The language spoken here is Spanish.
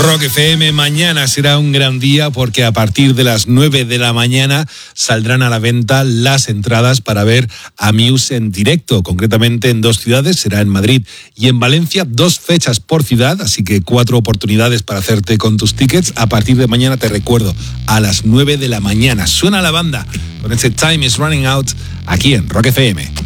Rock FM, mañana será un gran día porque a partir de las 9 de la mañana saldrán a la venta las entradas para ver a Muse en directo, concretamente en 2 ciudades, será en Madrid y en Valencia, 2 fechas por ciudad, así que 4 oportunidades para hacerte con tus tickets. A partir de mañana, te recuerdo, a las 9 de la mañana suena la banda con ese Time is Running Out aquí en Rock FM.